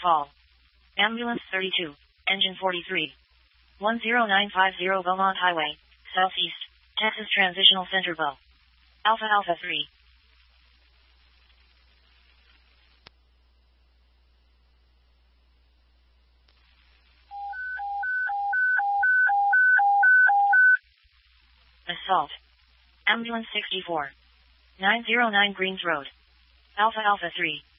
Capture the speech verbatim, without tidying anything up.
Call. Ambulance thirty-two. Engine forty-three. one zero nine five zero Beaumont Highway, Southeast, Texas Transitional Center Bo. Alpha Alpha three. Assault. Ambulance sixty-four. nine zero nine Greens Road. Alpha Alpha three.